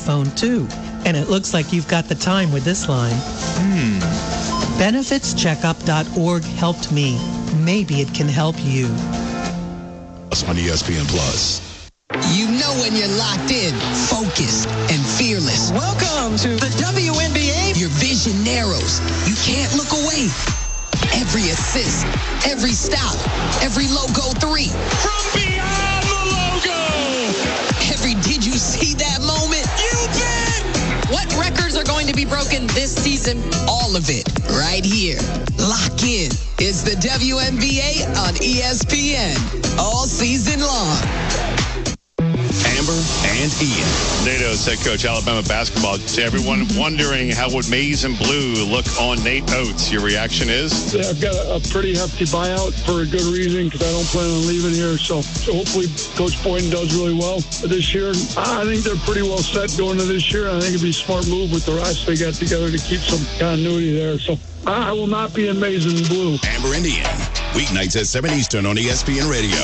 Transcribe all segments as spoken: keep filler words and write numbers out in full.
smartphone, too. And it looks like you've got the time with this line. Hmm. benefits checkup dot org helped me. Maybe it can help you. On E S P N Plus. You know when you're locked in, focused, and fearless. Welcome to the W N B A. Your vision narrows. You can't look away. Every assist, every stop, every logo three. From beyond the logo. Every did you see that moment? You bet. What records are going to be broken this season? All of it right here. Lock in. It's the W N B A on E S P N all season long. Amber and Ian. NATO's head coach, Alabama basketball. To everyone wondering how would maize and blue look on Nate Oates, your reaction is? I've got a, a pretty hefty buyout for a good reason because I don't plan on leaving here. So, so hopefully Coach Boynton does really well this year. I think they're pretty well set going into this year. I think it'd be a smart move with the rest they got together to keep some continuity there. So I will not be in maize and blue. Amber and Ian. Weeknights at seven Eastern on E S P N Radio.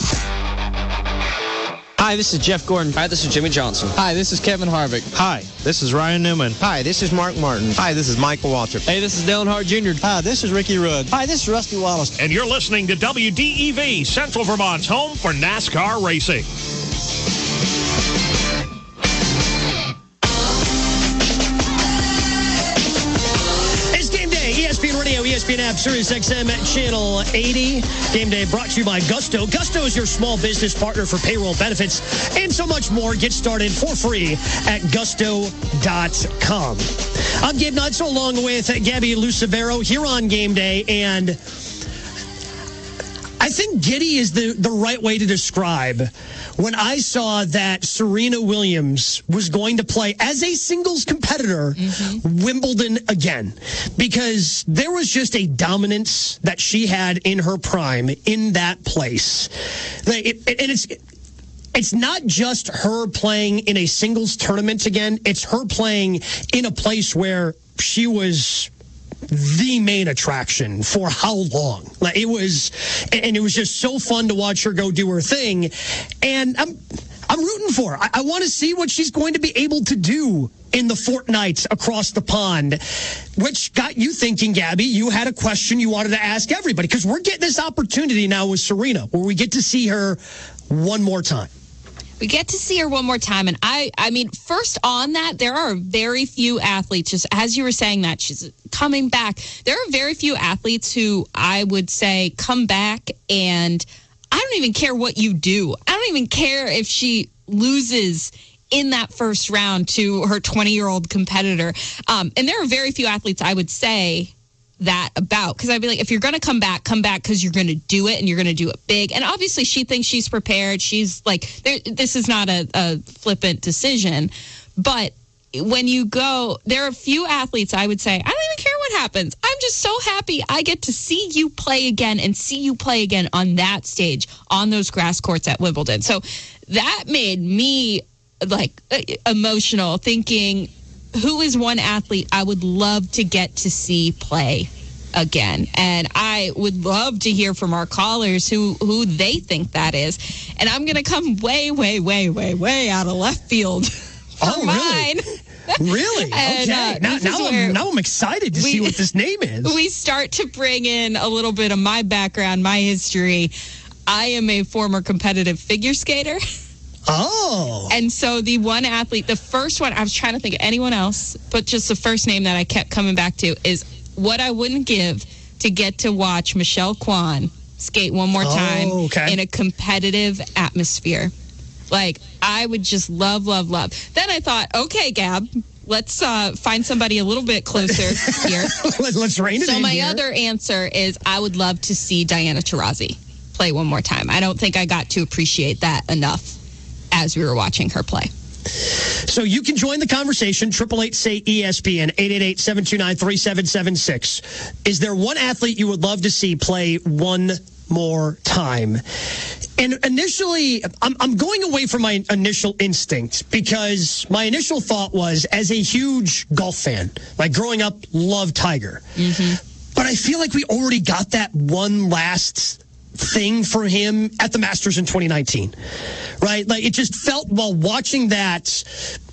Hi, this is Jeff Gordon. Hi, this is Jimmy Johnson. Hi, this is Kevin Harvick. Hi, this is Ryan Newman. Hi, this is Mark Martin. Hi, this is Michael Waltrip. Hey, this is Dale Hart Junior Hi, this is Ricky Rudd. Hi, this is Rusty Wallace. And you're listening to W D E V, Central Vermont's home for NASCAR racing. E S P N Radio, E S P N app, Sirius X M Channel eighty. Game Day brought to you by Gusto. Gusto is your small business partner for payroll benefits and so much more. Get started for free at gusto dot com. I'm Gabe Nutso along with Gabby Lucevero here on Game Day, and I think giddy is the, the right way to describe when I saw that Serena Williams was going to play as a singles competitor mm-hmm. Wimbledon again, because there was just a dominance that she had in her prime in that place. It, it, and it's it's not just her playing in a singles tournament again. It's her playing in a place where she was the main attraction for how long? Like it was, and it was just so fun to watch her go do her thing. And I'm, I'm rooting for her. I, I want to see what she's going to be able to do in the fortnights across the pond, which got you thinking, Gabby. You had a question you wanted to ask everybody, because we're getting this opportunity now with Serena where we get to see her one more time. We get to see her one more time. And I, I mean, first on that, there are very few athletes, just as you were saying that, she's coming back. There are very few athletes who I would say come back and I don't even care what you do. I don't even care if she loses in that first round to her twenty-year-old competitor. Um, and there are very few athletes I would say that about, because I'd be like, if you're going to come back, come back because you're going to do it and you're going to do it big. And obviously she thinks she's prepared. She's like, there, this is not a, a flippant decision. But when you go, there are a few athletes I would say, I don't even care what happens. I'm just so happy I get to see you play again and see you play again on that stage, on those grass courts at Wimbledon. So that made me like emotional, thinking, who is one athlete I would love to get to see play again? And I would love to hear from our callers who, who they think that is. And I'm going to come way, way, way, way, way out of left field for oh, mine. Really? Really? And, okay. Uh, now, now, I'm, now I'm excited to we, see what this name is. We start to bring in a little bit of my background, my history. I am a former competitive figure skater. Oh. And so the one athlete, the first one, I was trying to think of anyone else, but just the first name that I kept coming back to is what I wouldn't give to get to watch Michelle Kwan skate one more time oh, okay. in a competitive atmosphere. Like, I would just love, love, love. Then I thought, okay, Gab, let's uh, find somebody a little bit closer here. Let's rein it so in my here. other answer is I would love to see Diana Taurasi play one more time. I don't think I got to appreciate that enough as we were watching her play. So you can join the conversation, eight eight eight, say E S P N, eight eight eight, seven two nine, three seven seven six. Is there one athlete you would love to see play one more time? And initially, I'm, I'm going away from my initial instinct, because my initial thought was, as a huge golf fan, like growing up, loved Tiger. Mm-hmm. But I feel like we already got that one last thing for him at the Masters in twenty nineteen, right? Like, it just felt, while watching that,